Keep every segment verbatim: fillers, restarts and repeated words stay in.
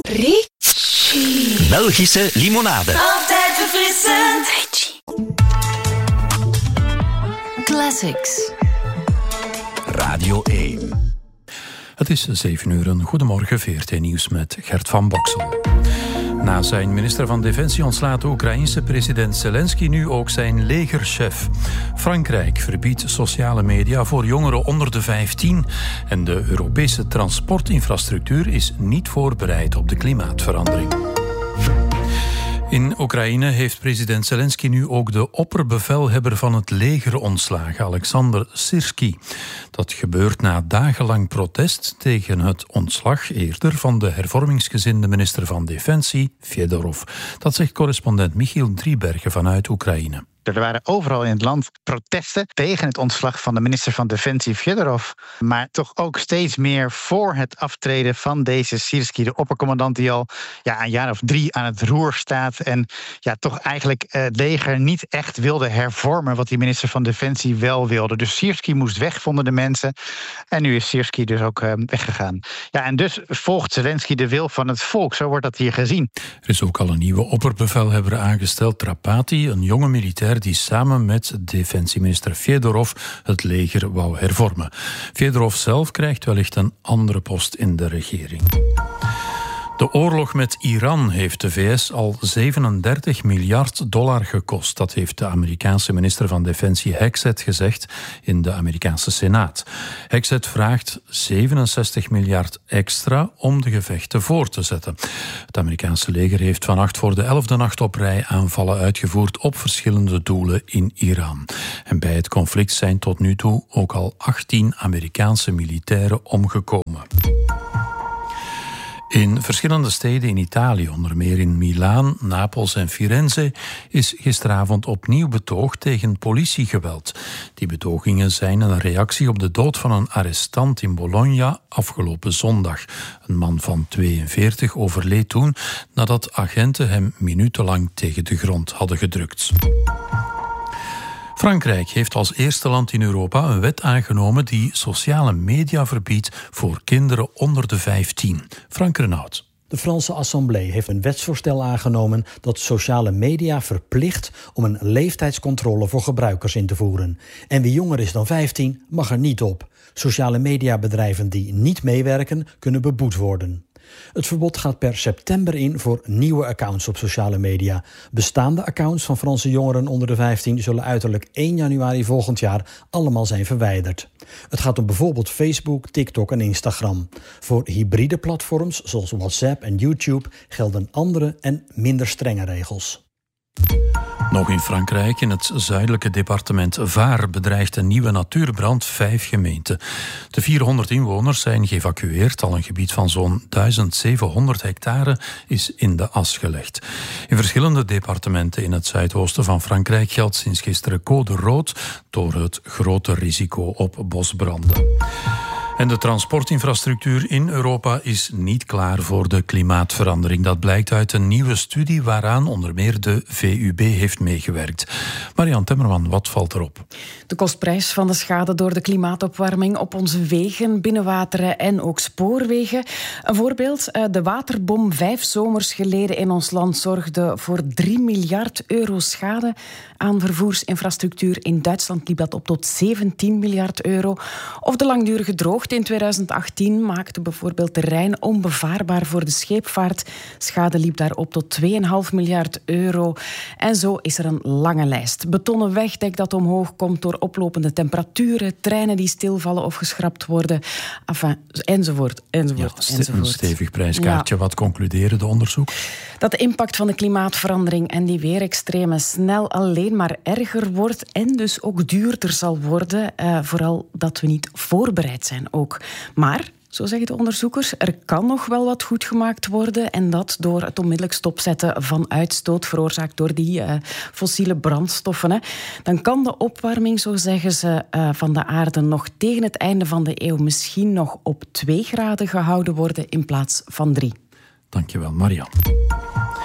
Ricci. Belgische limonade. Altijd verfrissend. Ricci. Classics. Radio één. Het is zeven uur. Een goedemorgen, V R T Nieuws met Gert van Boksel. Na zijn minister van Defensie ontslaat de Oekraïense president Zelensky nu ook zijn legerchef. Frankrijk verbiedt sociale media voor jongeren onder de vijftien. En de Europese transportinfrastructuur is niet voorbereid op de klimaatverandering. In Oekraïne heeft president Zelensky nu ook de opperbevelhebber van het leger ontslagen, Alexander Syrskyi. Dat gebeurt na dagenlang protest tegen het ontslag eerder van de hervormingsgezinde minister van Defensie, Fedorov. Dat zegt correspondent Michiel Driebergen vanuit Oekraïne. Er waren overal in het land protesten tegen het ontslag van de minister van Defensie Fedorov. Maar toch ook steeds meer voor het aftreden van deze Syrskyi, de oppercommandant die al ja, een jaar of drie aan het roer staat. En ja, toch eigenlijk uh, het leger niet echt wilde hervormen wat die minister van Defensie wel wilde. Dus Syrskyi moest weg, vonden de mensen. En nu is Syrskyi dus ook uh, weggegaan. Ja, en dus volgt Zelensky de wil van het volk. Zo wordt dat hier gezien. Er is ook al een nieuwe opperbevelhebber aangesteld, Trapati, een jonge militair die samen met defensieminister Fedorov het leger wou hervormen. Fedorov zelf krijgt wellicht een andere post in de regering. De oorlog met Iran heeft de V S al zevenendertig miljard dollar gekost. Dat heeft de Amerikaanse minister van Defensie Hegseth gezegd in de Amerikaanse Senaat. Hegseth vraagt zevenenzestig miljard extra om de gevechten voor te zetten. Het Amerikaanse leger heeft vannacht voor de elfde nacht op rij aanvallen uitgevoerd op verschillende doelen in Iran. En bij het conflict zijn tot nu toe ook al achttien Amerikaanse militairen omgekomen. In verschillende steden in Italië, onder meer in Milaan, Napels en Firenze, is gisteravond opnieuw betoogd tegen politiegeweld. Die betogingen zijn een reactie op de dood van een arrestant in Bologna afgelopen zondag. Een man van tweeënveertig overleed toen nadat agenten hem minutenlang tegen de grond hadden gedrukt. Frankrijk heeft als eerste land in Europa een wet aangenomen die sociale media verbiedt voor kinderen onder de vijftien. Frank Renaud. De Franse Assemblée heeft een wetsvoorstel aangenomen dat sociale media verplicht om een leeftijdscontrole voor gebruikers in te voeren. En wie jonger is dan vijftien mag er niet op. Sociale mediabedrijven die niet meewerken kunnen beboet worden. Het verbod gaat per september in voor nieuwe accounts op sociale media. Bestaande accounts van Franse jongeren onder de vijftien zullen uiterlijk één januari volgend jaar allemaal zijn verwijderd. Het gaat om bijvoorbeeld Facebook, TikTok en Instagram. Voor hybride platforms zoals WhatsApp en YouTube gelden andere en minder strenge regels. Nog in Frankrijk, in het zuidelijke departement Var, bedreigt een nieuwe natuurbrand vijf gemeenten. De vierhonderd inwoners zijn geëvacueerd. Al een gebied van zo'n duizend zevenhonderd hectare is in de as gelegd. In verschillende departementen in het zuidoosten van Frankrijk geldt sinds gisteren code rood door het grote risico op bosbranden. En de transportinfrastructuur in Europa is niet klaar voor de klimaatverandering. Dat blijkt uit een nieuwe studie waaraan onder meer de V U B heeft meegewerkt. Marianne Temmerman, wat valt erop? De kostprijs van de schade door de klimaatopwarming op onze wegen, binnenwateren en ook spoorwegen. Een voorbeeld, de waterbom vijf zomers geleden in ons land zorgde voor drie miljard euro schade aan vervoersinfrastructuur. In Duitsland liep dat op tot zeventien miljard euro. Of de langdurige droogte in tweeduizend achttien maakte bijvoorbeeld de Rijn onbevaarbaar voor de scheepvaart. Schade liep daar op tot twee komma vijf miljard euro. En zo is er een lange lijst. Betonnen wegdek dat omhoog komt door oplopende temperaturen, treinen die stilvallen of geschrapt worden, enfin, enzovoort, enzovoort, ja, st- enzovoort. Een stevig prijskaartje. Ja. Wat concluderen de onderzoek? Dat de impact van de klimaatverandering en die weerextremen snel alleen maar erger wordt en dus ook duurder zal worden. Uh, vooral dat we niet voorbereid zijn ook. Maar, zo zeggen de onderzoekers, er kan nog wel wat goed gemaakt worden en dat door het onmiddellijk stopzetten van uitstoot veroorzaakt door die uh, fossiele brandstoffen. Hè. Dan kan de opwarming, zo zeggen ze, uh, van de aarde nog tegen het einde van de eeuw misschien nog op twee graden gehouden worden in plaats van drie. Dankjewel, Marianne.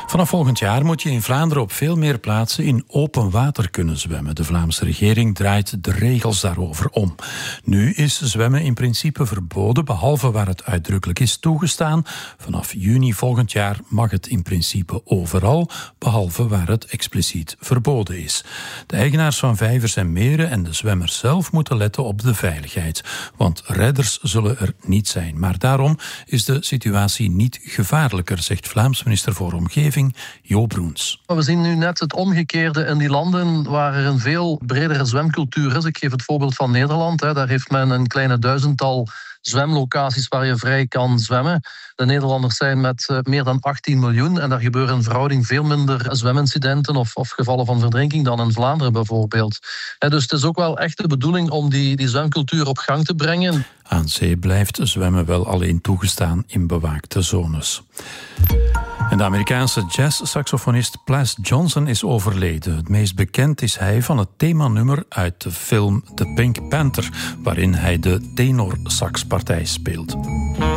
Vanaf volgend jaar moet je in Vlaanderen op veel meer plaatsen in open water kunnen zwemmen. De Vlaamse regering draait de regels daarover om. Nu is zwemmen in principe verboden, behalve waar het uitdrukkelijk is toegestaan. Vanaf juni volgend jaar mag het in principe overal, behalve waar het expliciet verboden is. De eigenaars van vijvers en meren en de zwemmers zelf moeten letten op de veiligheid. Want redders zullen er niet zijn. Maar daarom is de situatie niet gevaarlijker, zegt Vlaams minister voor Omgeving Jo Broens. We zien nu net het omgekeerde in die landen waar er een veel bredere zwemcultuur is. Ik geef het voorbeeld van Nederland. Daar heeft men een kleine duizendtal zwemlocaties waar je vrij kan zwemmen. De Nederlanders zijn met meer dan achttien miljoen en daar gebeuren in verhouding veel minder zwemincidenten of, of gevallen van verdrinking dan in Vlaanderen bijvoorbeeld. Dus het is ook wel echt de bedoeling om die, die zwemcultuur op gang te brengen. Aan zee blijft zwemmen wel alleen toegestaan in bewaakte zones. En de Amerikaanse jazz-saxofonist Plas Johnson is overleden. Het meest bekend is hij van het themanummer uit de film The Pink Panther, waarin hij de tenorsaxpartij speelt.